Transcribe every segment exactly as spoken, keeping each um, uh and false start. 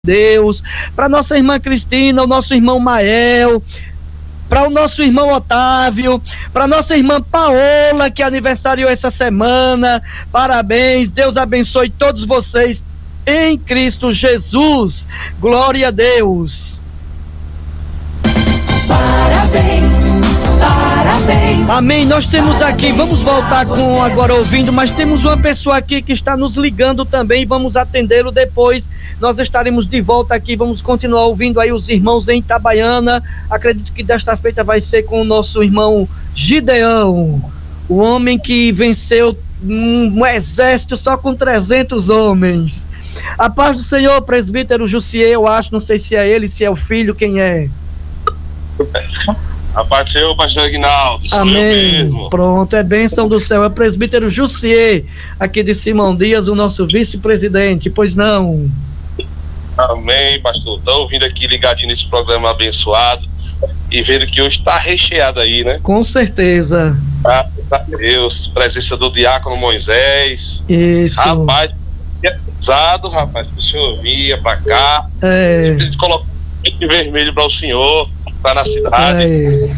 Deus, para nossa irmã Cristina, o nosso irmão Mael, para o nosso irmão Otávio, para nossa irmã Paola, que aniversariou essa semana. Parabéns, Deus abençoe todos vocês em Cristo Jesus. Glória a Deus. Parabéns, parabéns. Amém. Nós temos Parabéns, aqui, vamos voltar com agora ouvindo, mas temos uma pessoa aqui que está nos ligando também, vamos atendê-lo depois. Nós estaremos de volta aqui, vamos continuar ouvindo aí os irmãos em Itabaiana. Acredito que desta feita vai ser com o nosso irmão Gideão, o homem que venceu um, um exército só com trezentos homens. A paz do Senhor, presbítero Jussier, eu acho, não sei se é ele, se é o filho, quem é? A paz do Senhor, pastor Aguinaldo, sou Amém. eu mesmo. Pronto, é bênção do céu. É o presbítero Jussier, aqui de Simão Dias, o nosso vice-presidente, pois não? Amém, pastor. Estou ouvindo aqui ligadinho nesse programa abençoado e vendo que hoje está recheado aí, né? Com certeza. Graças a Deus, presença do diácono Moisés. Isso. Rapaz, é pesado, rapaz, que o senhor vinha pra cá. É. A gente colocou de vermelho para o senhor, tá na cidade. É.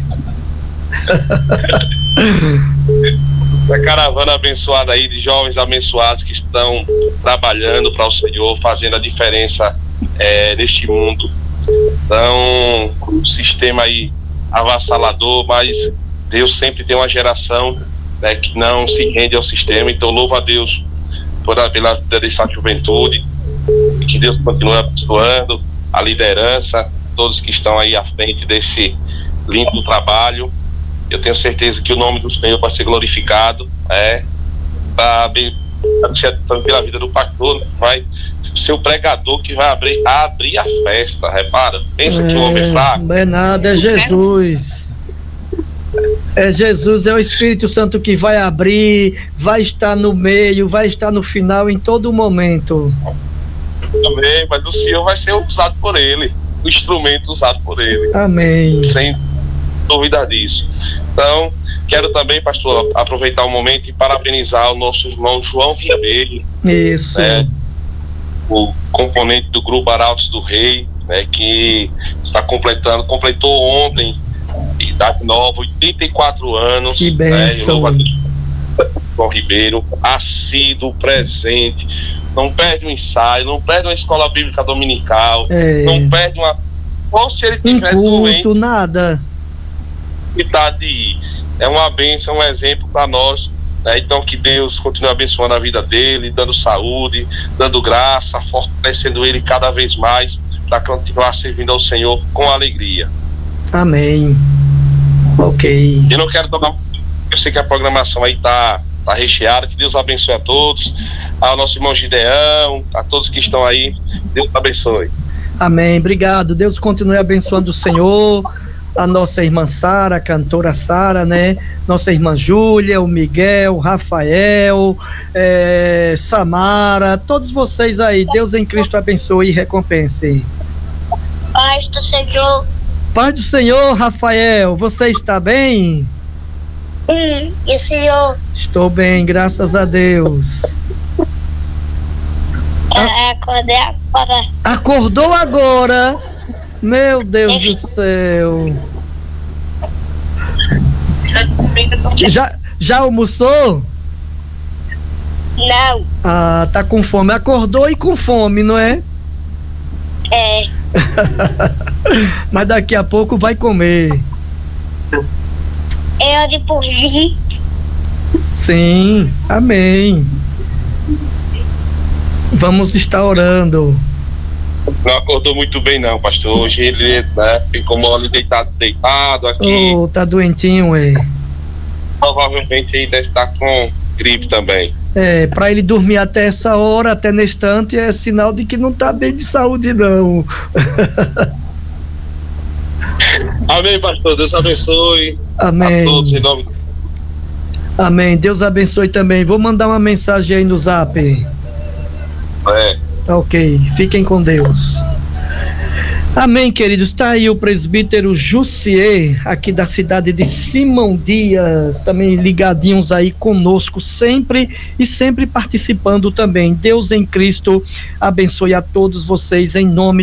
A caravana abençoada aí de jovens abençoados que estão trabalhando para o Senhor, fazendo a diferença é, neste mundo. Então, um sistema aí avassalador, mas Deus sempre tem uma geração, né, que não se rende ao sistema. Então, louvo a Deus por, pela vida dessa juventude, e que Deus continue abençoando a liderança, todos que estão aí à frente desse lindo trabalho. Eu tenho certeza que o nome do Senhor vai ser glorificado, é, pra, pela vida do pastor, vai ser o pregador que vai abrir, abrir a festa, repara, pensa é, que o homem é fraco. Não é nada, é Jesus. É Jesus, é o Espírito Santo que vai abrir, vai estar no meio, vai estar no final, em todo momento. Também, mas o Senhor vai ser usado por ele, o instrumento usado por ele. Amém. Sem dúvida disso. Então, quero também, pastor, aproveitar o momento e parabenizar o nosso irmão João Ribeiro. Isso. Né, o componente do Grupo Arautos do Rei, né, que está completando, completou ontem, idade nova, oitenta e quatro anos. Que bênção. Né, João Ribeiro, assíduo, presente, não perde um ensaio, não perde uma escola bíblica dominical, é. não perde uma... Ou se ele tiver um culto, doente, nada. de ir. É uma bênção, um exemplo para nós, né? Então que Deus continue abençoando a vida dele, dando saúde, dando graça, fortalecendo ele cada vez mais para continuar servindo ao Senhor com alegria. Amém. Ok. Eu não quero tomar, eu sei que a programação aí tá, tá recheada, que Deus abençoe a todos, ao nosso irmão Gideão, a todos que estão aí, Deus abençoe. Amém, obrigado, Deus continue abençoando o Senhor, a nossa irmã Sara, a cantora Sara, né? Nossa irmã Júlia, o Miguel, o Rafael, é, Samara, todos vocês aí, Deus em Cristo abençoe e recompense. Paz do Senhor. Paz do Senhor, Rafael, você está bem? Hum, e o Senhor? Estou bem, graças a Deus. Ah, acordei agora. Acordou agora? Meu Deus do céu. Já, já almoçou? Não. Ah, tá com fome. Acordou e com fome, não é? É. Mas daqui a pouco vai comer. Eu de por mim. Sim, amém. Vamos estar orando. Não acordou muito bem não, pastor. Hoje ele, né, ficou ali deitado, deitado aqui. Oh, tá doentinho, é. Provavelmente ele deve estar com gripe também. É, pra ele dormir até essa hora, até nesse instante, é sinal de que não tá bem de saúde, não. Amém, pastor. Deus abençoe. Amém. A todos em nome. Amém. Deus abençoe também. Vou mandar uma mensagem aí no zap. É. Ok, fiquem com Deus. Amém, queridos. Está aí o presbítero Jussier, aqui da cidade de Simão Dias, também ligadinhos aí conosco sempre e sempre participando também. Deus em Cristo abençoe a todos vocês em nome